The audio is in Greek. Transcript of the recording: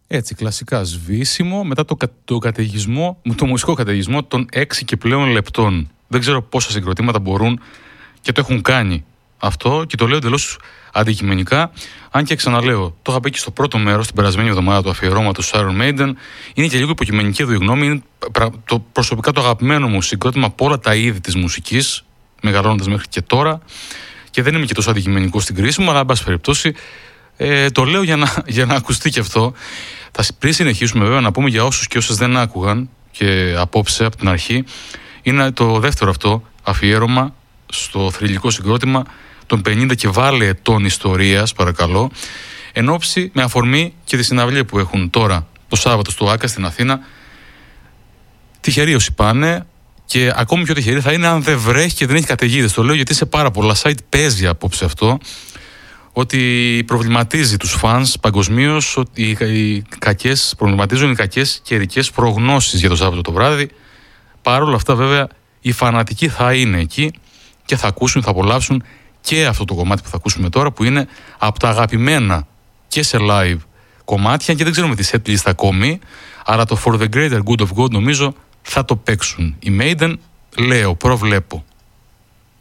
Έτσι, κλασικά σβήσιμο μετά το μουσικό καταιγισμό των 6 και πλέον λεπτών. Δεν ξέρω πόσα συγκροτήματα μπορούν και το έχουν κάνει αυτό, και το λέω εντελώς αντικειμενικά. Αν και ξαναλέω, το είχα πει και στο πρώτο μέρος την περασμένη εβδομάδα του αφιερώματος του Iron Maiden, είναι και λίγο υποκειμενική εδώ η γνώμη. Είναι το προσωπικά το αγαπημένο μου συγκρότημα από όλα τα είδη της μουσικής, μεγαλώνοντας μέχρι και τώρα, και δεν είμαι και τόσο αντικειμενικό στην κρίση μου, αλλά εν πάση περιπτώσει το λέω για να ακουστεί και αυτό. Πριν συνεχίσουμε, βέβαια, να πούμε για όσους και όσες δεν άκουγαν και απόψε από την αρχή, είναι το δεύτερο αυτό αφιέρωμα στο θρυλικό συγκρότημα των 50 και βάλε ετών ιστορίας, παρακαλώ, εν ώψη, με αφορμή και τη συναυλία που έχουν τώρα το Σάββατο στο Άκα στην Αθήνα. Τυχεροί όσοι πάνε, και ακόμη πιο τυχεροί θα είναι αν δεν βρέχει και δεν έχει καταιγίδες. Το λέω γιατί σε πάρα πολλά site παίζει απόψε αυτό, ότι προβληματίζει τους φανς παγκοσμίως, ότι προβληματίζουν οι κακές καιρικές προγνώσεις για το Σάββατο το βράδυ. Παρ' όλα αυτά, βέβαια, οι φανατικοί θα είναι εκεί και θα ακούσουν, θα απολαύσουν και αυτό το κομμάτι που θα ακούσουμε τώρα, που είναι από τα αγαπημένα και σε live κομμάτια, και δεν ξέρουμε τη set list ακόμη, αλλά το For the Greater Good of God νομίζω θα το παίξουν. Η Maiden, λέω, προβλέπω.